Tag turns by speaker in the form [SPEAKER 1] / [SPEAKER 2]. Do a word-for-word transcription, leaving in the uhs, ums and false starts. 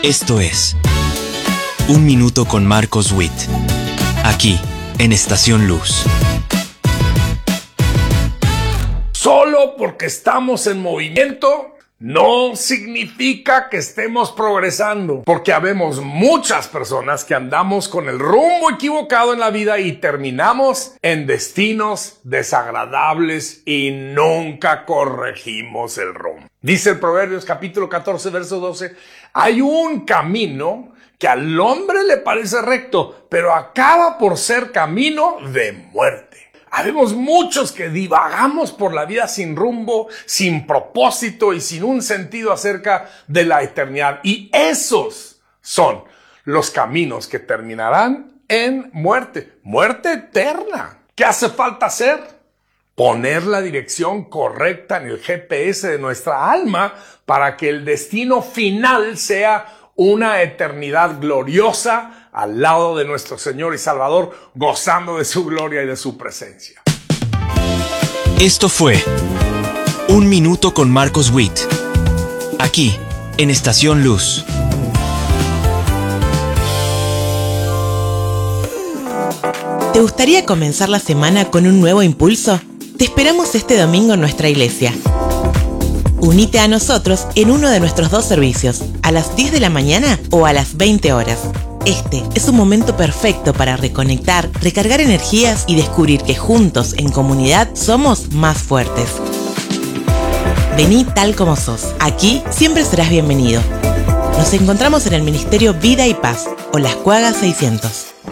[SPEAKER 1] Esto es Un Minuto con Marcos Witt, aquí en Estación Luz.
[SPEAKER 2] Solo porque estamos en movimiento no significa que estemos progresando, porque habemos muchas personas que andamos con el rumbo equivocado en la vida y terminamos en destinos desagradables y nunca corregimos el rumbo. Dice el Proverbios capítulo catorce, verso doce, hay un camino que al hombre le parece recto, pero acaba por ser camino de muerte. Habemos muchos que divagamos por la vida sin rumbo, sin propósito y sin un sentido acerca de la eternidad. Y esos son los caminos que terminarán en muerte, muerte eterna. ¿Qué hace falta hacer? Poner la dirección correcta en el G P S de nuestra alma para que el destino final sea una eternidad gloriosa al lado de nuestro Señor y Salvador, gozando de su gloria y de su presencia.
[SPEAKER 1] Esto fue Un Minuto con Marcos Witt, aquí en Estación Luz.
[SPEAKER 3] ¿Te gustaría comenzar la semana con un nuevo impulso? Te esperamos este domingo en nuestra iglesia. Unite a nosotros en uno de nuestros dos servicios, a las diez de la mañana o a las veinte horas. Este es un momento perfecto para reconectar, recargar energías y descubrir que juntos, en comunidad, somos más fuertes. Vení tal como sos. Aquí siempre serás bienvenido. Nos encontramos en el Ministerio Vida y Paz, o Las Cuagas seiscientos.